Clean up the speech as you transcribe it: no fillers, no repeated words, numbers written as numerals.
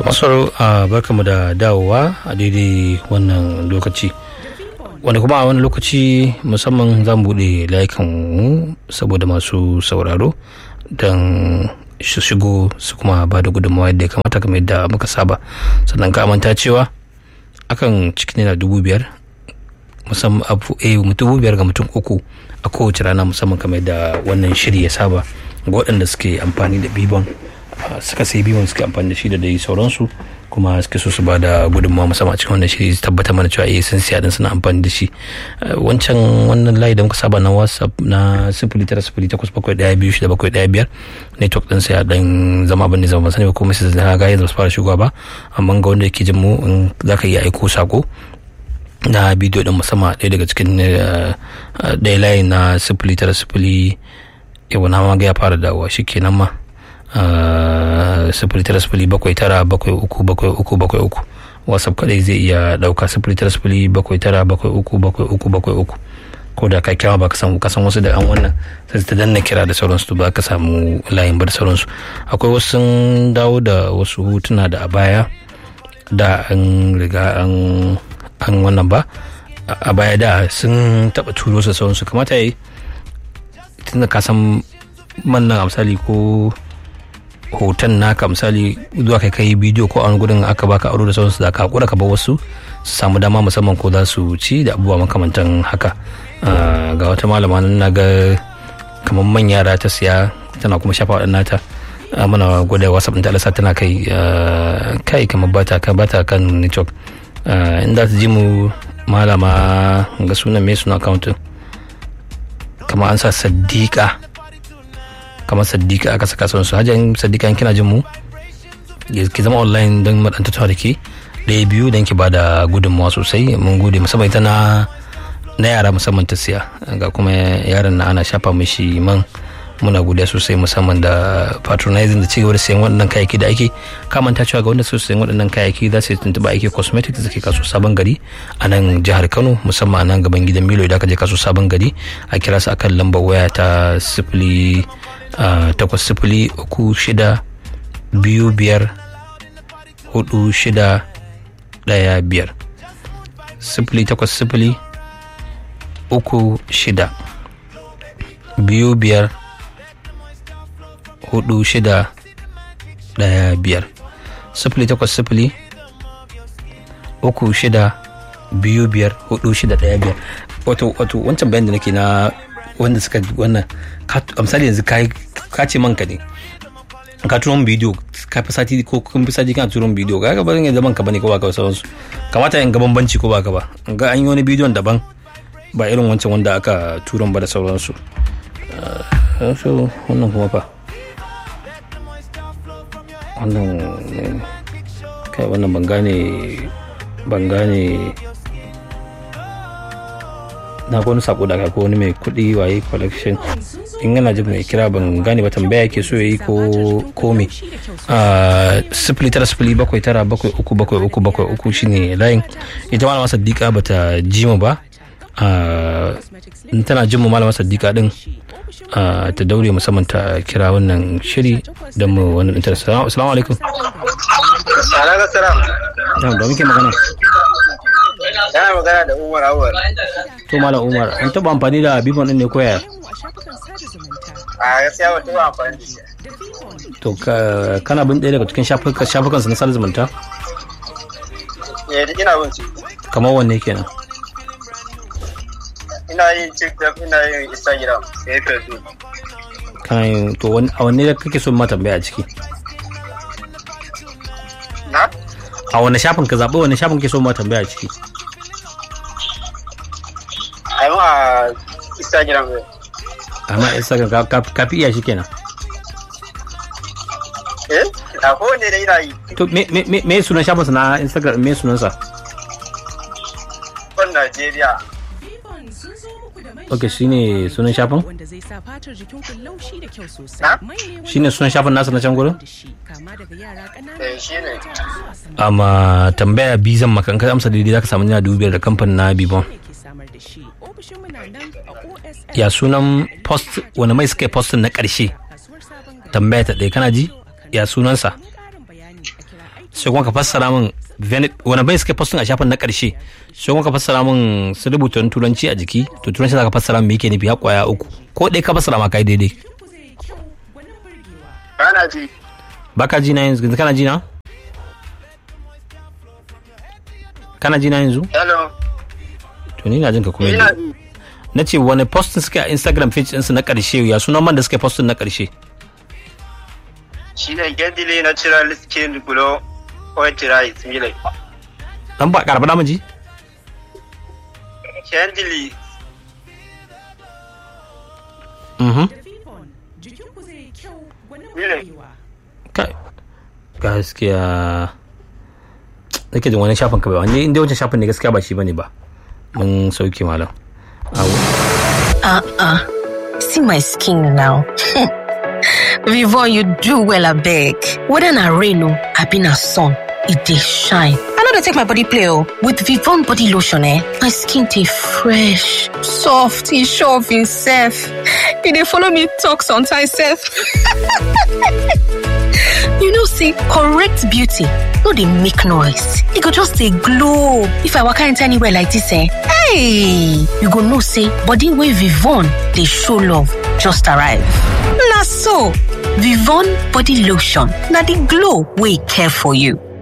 masu barkamu da dawowa a daidai wannan lokaci wanda kuma a wani lokaci musamman za mu buɗe layukanmu saboda masu sauraro don su shigo su kuma ba da gudunmawa yadda ya kamata kamar yadda muka saba. Sannan ka manta cewa akan cikin naira 5,000 musamman mutum 5,000 ga mutum 3 a kowace rana, musamman kamar yadda wannan shiri ya saba ga waɗanda suke amfani da bibon, suka sai bibon suke amfani da shi da dai sauransu, kuma suke so su ba da gudunmawa musamman a cikin wannan shiri, tabbatar mana cewa sun siya din suna amfani da shi. Wannan layi da muka saba na WhatsApp na 0908712675 network din sai dan zama ban ne zama sani ba, kuma sai na ga yanzu su fara shigowa ba, amma ga wanda yake jin mu in zaka iya aiko sako na bidiyo din musamman ɗaya daga cikin ɗaya layi na 0900 yau na ma ga ya fara dawowa shikenan ma 0907973733 WhatsApp kadai zai iya dauka 0907973733 ko da ka kira ba ka san wasu da an wannan sai ta danna kira da sauransu ba ka samu layin ba da sauransu. Akwai wasu sun dawo da wasu hotuna da a baya da an riga an wannan ba a baya da sun taba turo su sauransu, kamata yayi tunda ka san mannan a misali ko hoton naka misali zuwa kai bidiyo ko a wani gudun aka baka aro da sauransu da ka hakura ka bar wasu su samu dama musamman ko za su ci da abubuwa makamantan haka. Ga wata malama nan na ga kamar man yara ta siya tana kuma shafa waɗannan nata, mana gwada WhatsApp ɗin ta alasa tana kai kamar bata kan network. In za ta ji mu malama ga sunan mai suna account kamar an sa Saddiqa, kamar Saddiqa aka saka su hajjan Saddiqa kina jin mu ki zama online don madanta ta da ke ɗaya biyu don ki bada gudunmawa sosai. Mun gode musamman ita na yara musamman ta siya, ga kuma yaron na ana shafa mishi man, muna godiya sosai musamman da patronizing da cigaba da sayan waɗannan kayayyaki da ake kamanta cewa ga wanda su sayan waɗannan kayayyaki za su tuntuɓa ake cosmetics da ke kaso sabon gari a nan jihar Kano, musamman a nan gaban gidan Milo idan aka je kaso sabon gari a kira su akan lambar waya ta 0800-36-46-15 0800-36-46-15 wato wancan bayan da nake na wanda suka wannan misali yanzu ka ce manka ne ka turo min bidiyo ka fi sati ko kun fi sati kana turo min bidiyo ga ba zan yi zaman ka bane ko ba ka sauransu, kamata in ga bambanci ko ba ka ba, ga an yi wani bidiyon daban ba irin wancan wanda aka turon ba da sauransu. So wannan kuma fa wannan kai wannan ban gane na wani sako da ko wani mai kuɗi waye collection in yana jin mai kira ban gane ba, tambaya yake so yayi ko me. 0907973733 shine layin. Ita malama Saddiqa bata ji mu ba, tana jin mu malama Saddiqa din ta daure musamman ta kira wannan shiri don mu wannan interest. Assalamu alaikum. Alaikum salam. Da muke magana. Yana magana da Umar Awal. To Malam Umar, an taba amfani da bibon din ne ko yaya? A gaskiya ba taba amfani da shi. To kana bin ɗaya daga cikin shafukan su na sada zumunta? Ina bin su. Kamar wanne kenan? Ina yin TikTok, ina yin Instagram, sai Facebook. Kana yin to a wanne da kake so ma tambaya a ciki? Na? A wanne shafin ka zaɓi wanne shafin kake so ma tambaya a ciki? A yi a Instagram ne. Amma Instagram ka fi iya shi kenan? A kowane da ina yi. To me sunan shafinsa na Instagram, me sunansa? Kon Najeriya. Ok, shine sunan shafin? Shine sunan shafin nasa na can gurin? Shine. Amma tambaya bi zan maka, in ka amsa daidai zaka samu naira 5,000 da kamfanin na Bibon. Ya sunan post wani mai suka yi postin na ƙarshe? Tambaya ta ɗaya, kana ji? Ya sunansa? sai kuma ka fassara min wani bai suka postin a shafin na karshe sai kuma ka fassara min su rubuta turanci a jiki to turanci za ka fassara min me yake nufi ya kwaya 3 ko dai ka fassara ma kai daidai. Kana ji baka ji na yanzu kana ji na yanzu hello to ni na jin ka kuma yanzu na ce wani postin suka a Instagram page ɗinsu na ƙarshe ya sunan man da suka postin na ƙarshe shi ne gendile natural skin glow white rice milk dan ba karba da miji gendile kai gaskiya nake jin wani shafin ka bai wani inda wancan shafin ne gaskiya ba shi bane ba mun sauke malam see my skin now. Vivon, you do well, I beg. Whether na rain or I been a sun, it dey shine. I know they take my body play with Vivon body lotion. My skin dey fresh, soft, e sure of himself. He dey follow me talk sometimes, self. You know, see, correct beauty, no dey make noise. E go just dey glow. If I waka enter anywhere like this, hey, you go know, say, body wey Vivon dey show love just arrive. Na so, Vivon body lotion, na the glow wey care for you.